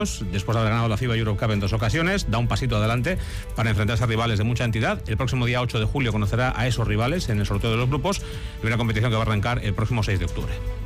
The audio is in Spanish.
Después de haber ganado la FIBA Europe Cup en 2 ocasiones, da un pasito adelante para enfrentarse a rivales de mucha entidad. El próximo día 8 de julio conocerá a esos rivales en el sorteo de los grupos, y una competición que va a arrancar el próximo 6 de octubre.